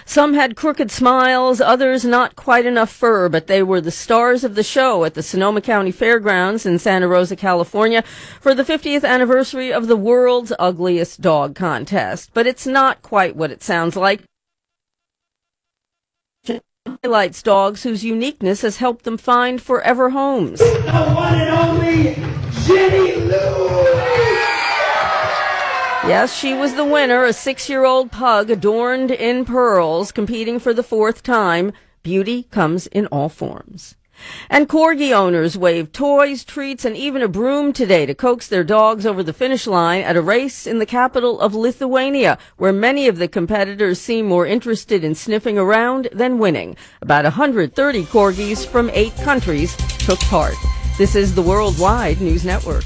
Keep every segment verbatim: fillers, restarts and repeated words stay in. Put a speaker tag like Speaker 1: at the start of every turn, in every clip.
Speaker 1: Some had crooked smiles, others not quite enough fur, but they were the stars of the show at the Sonoma County Fairgrounds in Santa Rosa, California, for the fiftieth anniversary of the World's Ugliest Dog Contest. But it's not quite what it sounds like. It highlights dogs whose uniqueness has helped them find forever homes.
Speaker 2: The one and only Jenny Lou!
Speaker 1: Yes, she was the winner, a six-year-old pug adorned in pearls, competing for the fourth time. Beauty comes in all forms. And corgi owners waved toys, treats, and even a broom today to coax their dogs over the finish line at a race in the capital of Lithuania, where many of the competitors seem more interested in sniffing around than winning. About one hundred thirty corgis from eight countries took part. This is the Worldwide News Network.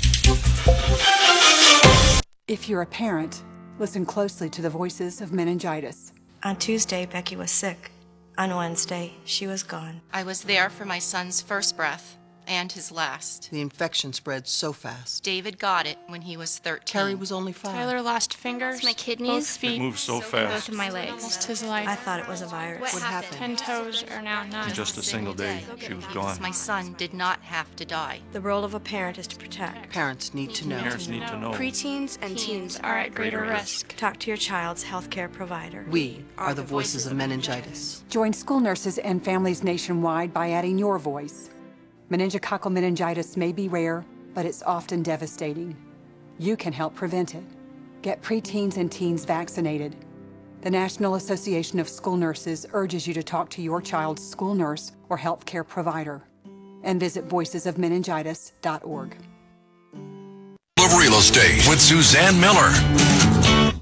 Speaker 3: If you're a parent, listen closely to the voices of meningitis.
Speaker 4: On Tuesday, Becky was sick. On Wednesday, she was gone.
Speaker 5: I was there for my son's first breath and his last.
Speaker 6: The infection spread so fast.
Speaker 5: David got it when he was thirteen.
Speaker 6: Terry was only five.
Speaker 7: Tyler lost fingers,
Speaker 8: my kidneys,
Speaker 7: both feet,
Speaker 9: it moves so fast.
Speaker 8: both of my legs.
Speaker 7: Lost his life.
Speaker 4: I thought it was a virus.
Speaker 6: What happened?
Speaker 7: Ten toes are now none.
Speaker 9: In just a single day, she was gone.
Speaker 5: My son did not have to die.
Speaker 4: The role of a parent is to protect.
Speaker 6: Parents need to know.
Speaker 9: Parents need to know.
Speaker 8: Preteens and teens
Speaker 7: Are at greater risk.
Speaker 4: Talk to your child's healthcare provider.
Speaker 6: We are the voices of meningitis.
Speaker 3: Join school nurses and families nationwide by adding your voice. Meningococcal meningitis may be rare, but it's often devastating. You can help prevent it. Get preteens and teens vaccinated. The National Association of School Nurses urges you to talk to your child's school nurse or healthcare provider. And visit voices of meningitis dot org.
Speaker 10: Of Real Estate with Suzanne Miller.